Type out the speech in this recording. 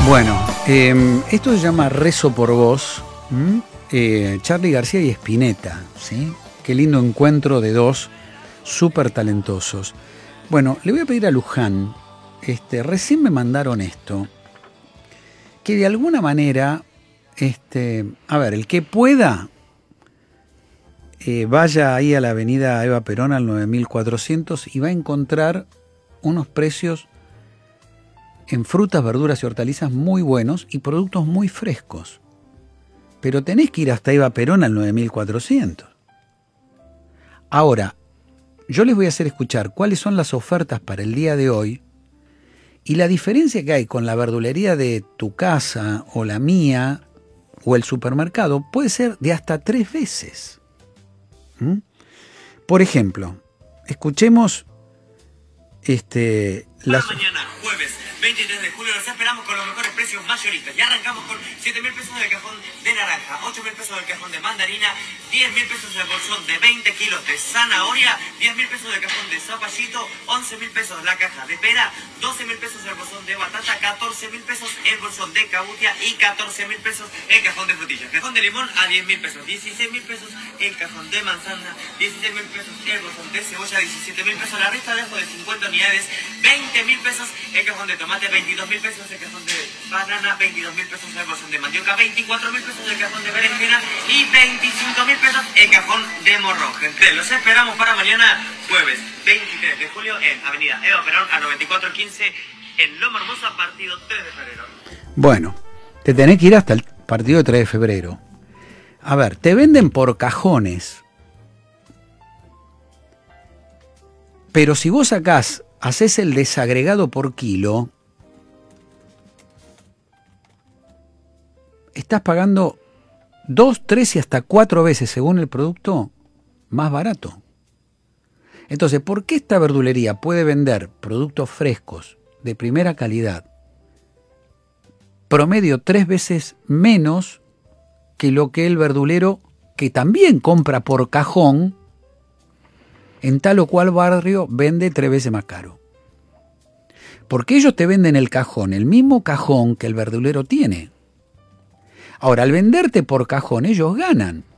Bueno, esto se llama Rezo por Vos. Charly García y Spinetta, ¿sí? Qué lindo encuentro de dos súper talentosos. Bueno, le voy a pedir a Luján, recién me mandaron esto, que de alguna manera, a ver, el que pueda, vaya ahí a la avenida Eva Perón al 9400 y va a encontrar unos precios en frutas, verduras y hortalizas muy buenos y productos muy frescos. Pero tenés que ir hasta Eva Perón al 9400. Ahora, yo les voy a hacer escuchar cuáles son las ofertas para el día de hoy y la diferencia que hay con la verdulería de tu casa o la mía o el supermercado puede ser de hasta 3 veces. Por ejemplo, escuchemos las... Mañana, jueves 23 de julio, los esperamos con los mejores precios mayoristas. Ya arrancamos con 7.000 pesos del cajón de naranja, 8.000 pesos del cajón de mandarina, 10.000 pesos del bolsón de 20 kilos de zanahoria, 10.000 pesos del cajón de zapallito, 11.000 pesos la caja de pera, 12.000 pesos el bolsón de batata, 14.000 pesos el bolsón de cabutia y 14.000 pesos el cajón de frutillas. Cajón de limón a 10.000 pesos, 16.000 pesos el cajón de manzana, 16.000 pesos el bolsón de cebolla, 17.000 pesos la resta de ajo de 50 unidades, 20.000 pesos el cajón de tomate, 22.000 pesos el cajón de banana, 22.000 pesos el bolsón de mandioca, 24.000 pesos el cajón de berenjena y 25.000 pesos el cajón de morrón. Gente, los esperamos para mañana, jueves 23 de julio en Avenida Eva Perón a 9415 en Loma Hermosa, partido 3 de febrero. Bueno, te tenés que ir hasta el partido de 3 de febrero. A ver, te venden por cajones. Pero si vos hacés el desagregado por kilo, estás pagando 2, 3 y hasta 4 veces, según el producto, más barato. Entonces, ¿por qué esta verdulería puede vender productos frescos de primera calidad promedio 3 veces menos que lo que el verdulero, que también compra por cajón, en tal o cual barrio vende 3 veces más caro? Porque ellos te venden el cajón, el mismo cajón que el verdulero tiene. Ahora, al venderte por cajón, ellos ganan.